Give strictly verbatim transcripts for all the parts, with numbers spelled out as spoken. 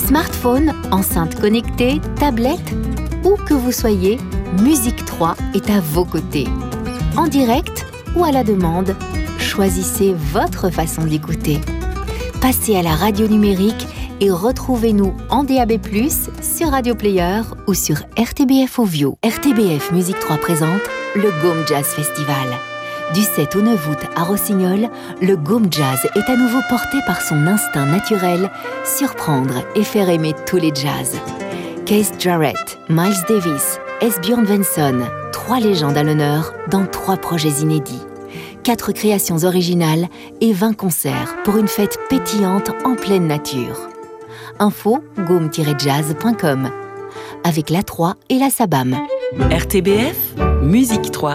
Smartphone, enceinte connectée, tablette, où que vous soyez, Musique trois est à vos côtés. En direct ou à la demande, choisissez votre façon d'écouter. Passez à la radio numérique et retrouvez-nous en D A B plus, sur Radio Player ou sur R T B F Ovio. R T B F Musique trois présente le Gaume Jazz Festival. Du sept au neuf août à Rossignol, le Gaume Jazz est à nouveau porté par son instinct naturel, surprendre et faire aimer tous les jazz. Keith Jarrett, Miles Davis, Esbjörn Svensson, trois légendes à l'honneur dans trois projets inédits. Quatre créations originales et vingt concerts pour une fête pétillante en pleine nature. Info gaume tiret jazz point com avec l'A trois et la Sabam. R T B F, Musique trois.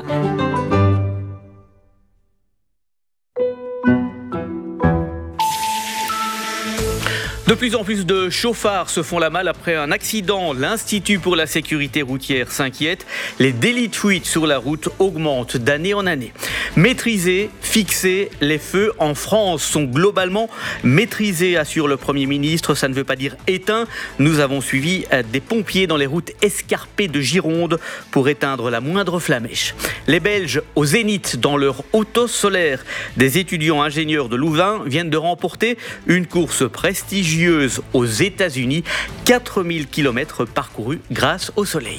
De plus en plus de chauffards se font la malle après un accident. L'Institut pour la sécurité routière s'inquiète. Les délits de fuite sur la route augmentent d'année en année. Maîtriser, fixer, les feux en France sont globalement maîtrisés, assure le Premier ministre. Ça ne veut pas dire éteints. Nous avons suivi des pompiers dans les routes escarpées de Gironde pour éteindre la moindre flamèche. Les Belges au zénith dans leur auto solaire. Des étudiants ingénieurs de Louvain viennent de remporter une course prestigieuse aux États-Unis, quatre mille kilomètres parcourus grâce au soleil.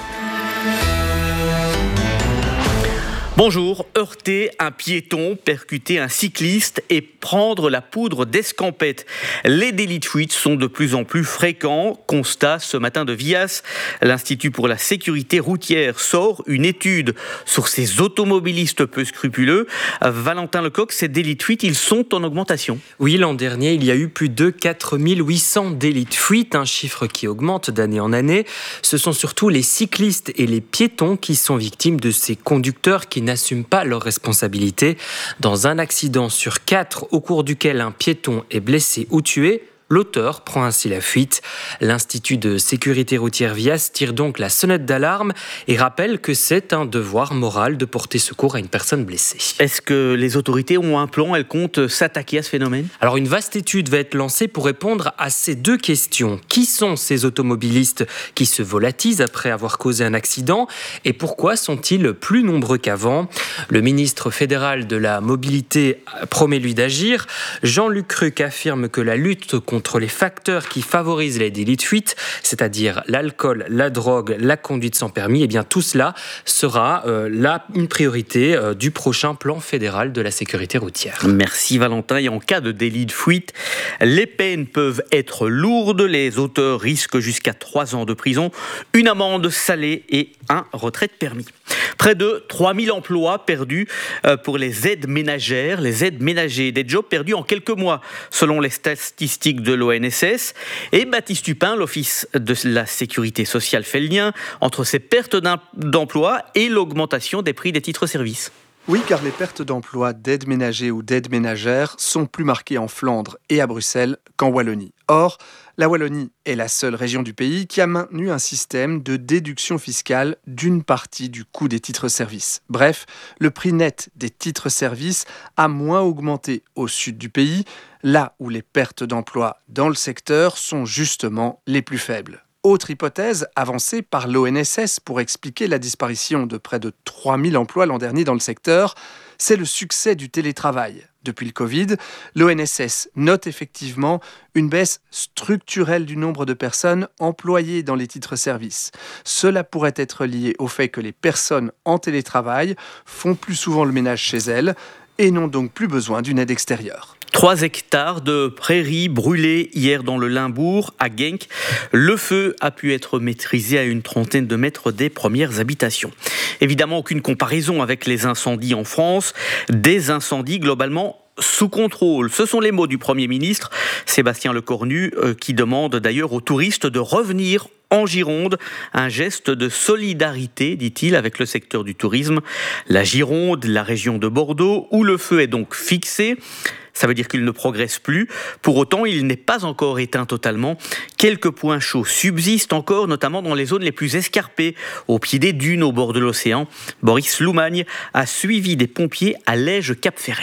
Bonjour, heurter un piéton, percuter un cycliste et prendre la poudre d'escampette. Les délits de fuite sont de plus en plus fréquents. Constat ce matin de Vias. L'Institut pour la sécurité routière sort une étude sur ces automobilistes peu scrupuleux. Valentin Lecoq, ces délits de fuite, ils sont en augmentation. Oui, l'an dernier, il y a eu plus de quatre mille huit cents délits de fuite, un chiffre qui augmente d'année en année. Ce sont surtout les cyclistes et les piétons qui sont victimes de ces conducteurs qui n'assument pas leurs responsabilités. Dans un accident sur quatre au cours duquel un piéton est blessé ou tué, l'auteur prend ainsi la fuite. L'Institut de sécurité routière Vias tire donc la sonnette d'alarme et rappelle que c'est un devoir moral de porter secours à une personne blessée. Est-ce que les autorités ont un plan? Elles comptent s'attaquer à ce phénomène? Alors une vaste étude va être lancée pour répondre à ces deux questions. Qui sont ces automobilistes qui se volatilisent après avoir causé un accident et pourquoi sont-ils plus nombreux qu'avant? Le ministre fédéral de la mobilité promet lui d'agir. Jean-Luc Cruc affirme que la lutte contre Contre les facteurs qui favorisent les délits de fuite, c'est-à-dire l'alcool, la drogue, la conduite sans permis, et eh bien tout cela sera euh, là une priorité euh, du prochain plan fédéral de la sécurité routière. Merci Valentin. Et en cas de délit de fuite, les peines peuvent être lourdes. Les auteurs risquent jusqu'à trois ans de prison, une amende salée et un retrait de permis. Près de trois mille emplois perdus pour les aides ménagères, les aides ménagers, des jobs perdus en quelques mois, selon les statistiques de l'O N S S. Et Baptiste Tupin, l'Office de la sécurité sociale, fait le lien entre ces pertes d'emploi et l'augmentation des prix des titres-services. Oui, car les pertes d'emploi d'aides ménagers ou d'aides ménagères sont plus marquées en Flandre et à Bruxelles qu'en Wallonie. Or, la Wallonie est la seule région du pays qui a maintenu un système de déduction fiscale d'une partie du coût des titres-services. Bref, le prix net des titres-services a moins augmenté au sud du pays, là où les pertes d'emploi dans le secteur sont justement les plus faibles. Autre hypothèse avancée par l'O N S S pour expliquer la disparition de près de trois mille emplois l'an dernier dans le secteur, c'est le succès du télétravail. Depuis le Covid, l'O N S S note effectivement une baisse structurelle du nombre de personnes employées dans les titres-services. Cela pourrait être lié au fait que les personnes en télétravail font plus souvent le ménage chez elles et n'ont donc plus besoin d'une aide extérieure. Trois hectares de prairies brûlées hier dans le Limbourg, à Genk. Le feu a pu être maîtrisé à une trentaine de mètres des premières habitations. Évidemment, aucune comparaison avec les incendies en France. Des incendies globalement sous contrôle. Ce sont les mots du Premier ministre, Sébastien Lecornu, euh, qui demande d'ailleurs aux touristes de revenir en Gironde. Un geste de solidarité, dit-il, avec le secteur du tourisme. La Gironde, la région de Bordeaux, où le feu est donc fixé. Ça veut dire qu'il ne progresse plus. Pour autant, il n'est pas encore éteint totalement. Quelques points chauds subsistent encore, notamment dans les zones les plus escarpées, au pied des dunes, au bord de l'océan. Boris Loumagne a suivi des pompiers à Lège-Cap-Ferret.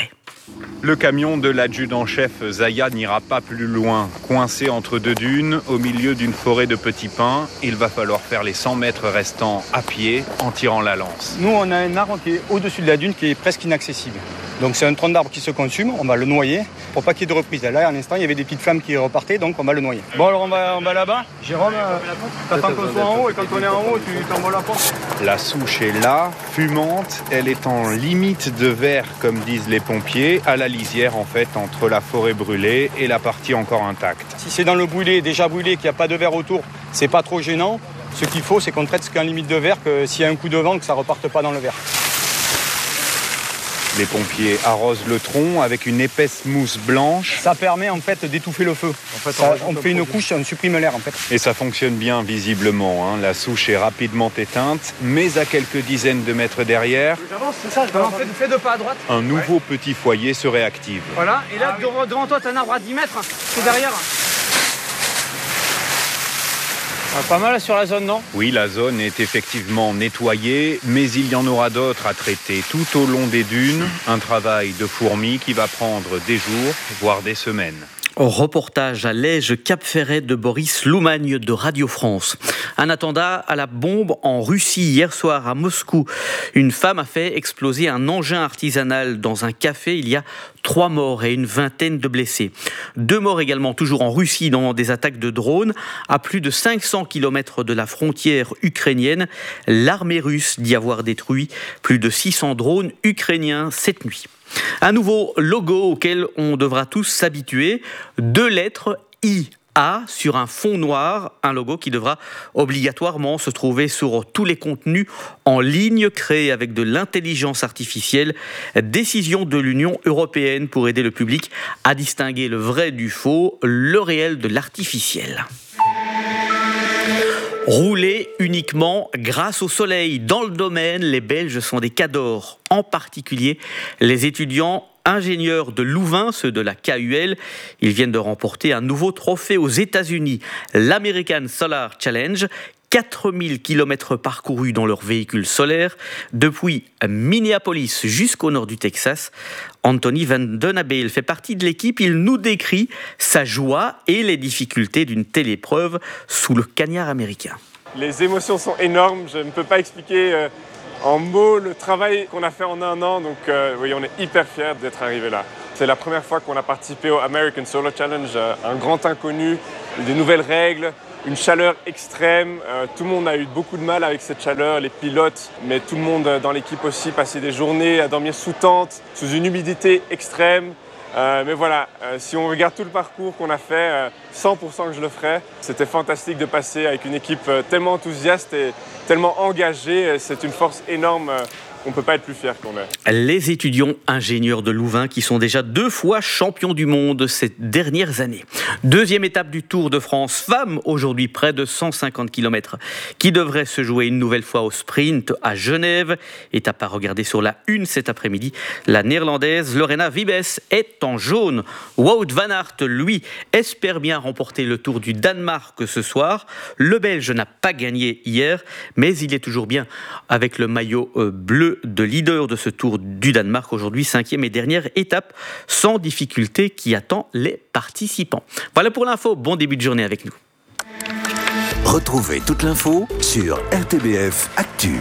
Le camion de l'adjudant-chef Zaya n'ira pas plus loin. Coincé entre deux dunes, au milieu d'une forêt de petits pins, il va falloir faire les cent mètres restants à pied en tirant la lance. Nous, on a un arbre qui est au-dessus de la dune qui est presque inaccessible. Donc c'est un tronc d'arbre qui se consume, on va le noyer pour pas qu'il y ait de reprise. Là, à l'instant, il y avait des petites flammes qui repartaient, donc on va le noyer. Bon, alors on va, on va là-bas. Jérôme, euh, t'attends qu'on soit en haut et quand on est en haut, tu t'envoies la porte. La souche est là, fumante. Elle est en limite de verre, comme disent les pompiers, à la lisière en fait entre la forêt brûlée et la partie encore intacte. Si c'est dans le brûlé, déjà brûlé, qu'il n'y a pas de verre autour, c'est pas trop gênant. Ce qu'il faut, c'est qu'on traite ce qu'en limite de verre, que s'il y a un coup de vent, que ça reparte pas dans le verre. Les pompiers arrosent le tronc avec une épaisse mousse blanche. Ça permet en fait d'étouffer le feu. En fait, ça, on, on fait une couche, on supprime l'air en fait. Et ça fonctionne bien visiblement. Hein. La souche est rapidement éteinte, mais à quelques dizaines de mètres derrière, J'avance, c'est ça, je vais fais, fais deux pas à droite. Un nouveau ouais. petit foyer se réactive. Voilà, et là ah, devant, oui. devant toi, tu as un arbre à dix mètres, c'est derrière. Ah, pas mal sur la zone, non ? Oui, la zone est effectivement nettoyée, mais il y en aura d'autres à traiter tout au long des dunes. Un travail de fourmi qui va prendre des jours, voire des semaines. Reportage à Lège, Cap-Ferret de Boris Loumagne de Radio France. Un attentat à la bombe en Russie hier soir à Moscou. Une femme a fait exploser un engin artisanal dans un café. Il y a trois morts et une vingtaine de blessés. Deux morts également toujours en Russie dans des attaques de drones. À plus de cinq cents kilomètres de la frontière ukrainienne, l'armée russe dit avoir détruit plus de six cents drones ukrainiens cette nuit. Un nouveau logo auquel on devra tous s'habituer. Deux lettres I A sur un fond noir. Un logo qui devra obligatoirement se trouver sur tous les contenus en ligne créés avec de l'intelligence artificielle. Décision de l'Union européenne pour aider le public à distinguer le vrai du faux, le réel de l'artificiel. Rouler uniquement grâce au soleil. Dans le domaine, les Belges sont des cadors. En particulier, les étudiants ingénieurs de Louvain, ceux de la K U L. Ils viennent de remporter un nouveau trophée aux États-Unis, l'American Solar Challenge. quatre mille kilomètres parcourus dans leur véhicule solaire, depuis Minneapolis jusqu'au nord du Texas. Anthony Van Den Abel fait partie de l'équipe. Il nous décrit sa joie et les difficultés d'une telle épreuve sous le cagnard américain. Les émotions sont énormes. Je ne peux pas expliquer euh, en mots le travail qu'on a fait en un an. Donc euh, oui, on est hyper fiers d'être arrivé là. C'est la première fois qu'on a participé au American Solar Challenge, euh, un grand inconnu, des nouvelles règles. Une chaleur extrême, euh, tout le monde a eu beaucoup de mal avec cette chaleur, les pilotes, mais tout le monde dans l'équipe aussi passait des journées à dormir sous tente, sous une humidité extrême. Euh, mais voilà, euh, si on regarde tout le parcours qu'on a fait, euh, cent pour cent que je le ferai. C'était fantastique de passer avec une équipe euh, tellement enthousiaste et tellement engagée. C'est une force énorme. Euh, On ne peut pas être plus fier qu'on est. Les étudiants ingénieurs de Louvain qui sont déjà deux fois champions du monde ces dernières années. Deuxième étape du Tour de France femmes, aujourd'hui près de cent cinquante kilomètres, qui devrait se jouer une nouvelle fois au sprint à Genève. Étape à regarder sur la une cet après-midi. La néerlandaise Lorena Wiebes est en jaune. Wout van Aert, lui, espère bien remporter le Tour du Danemark ce soir. Le Belge n'a pas gagné hier, mais il est toujours bien avec le maillot bleu de leader de ce Tour du Danemark, aujourd'hui cinquième et dernière étape sans difficulté qui attend les participants. Voilà pour l'info, bon début de journée avec nous. Retrouvez toute l'info sur R T B F Actu.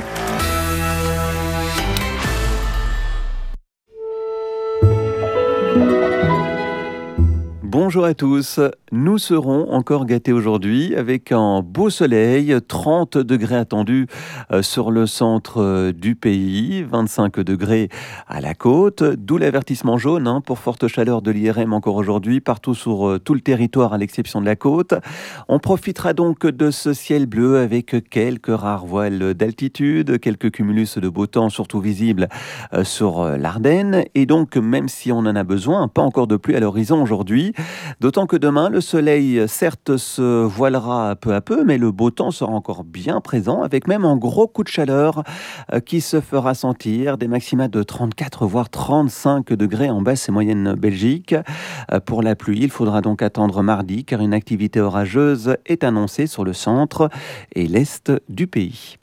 Bonjour à tous, nous serons encore gâtés aujourd'hui avec un beau soleil, trente degrés attendus sur le centre du pays, vingt-cinq degrés à la côte, d'où l'avertissement jaune hein, pour forte chaleur de l'I R M encore aujourd'hui, partout sur tout le territoire à l'exception de la côte. On profitera donc de ce ciel bleu avec quelques rares voiles d'altitude, quelques cumulus de beau temps surtout visibles sur l'Ardenne et donc même si on en a besoin, pas encore de pluie à l'horizon aujourd'hui. D'autant que demain, le soleil, certes, se voilera peu à peu, mais le beau temps sera encore bien présent, avec même un gros coup de chaleur qui se fera sentir, des maxima de trente-quatre voire trente-cinq degrés en basse et moyenne Belgique. Pour la pluie, il faudra donc attendre mardi, car une activité orageuse est annoncée sur le centre et l'est du pays.